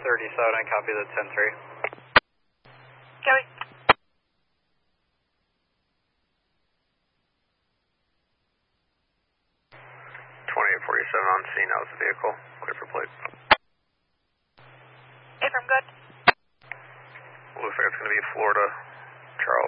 37, copy the 10-3. Kelly. 2847 on scene, how's the vehicle? Clear for plate. Hey, from good. Looks like it's going to be Florida, Charles.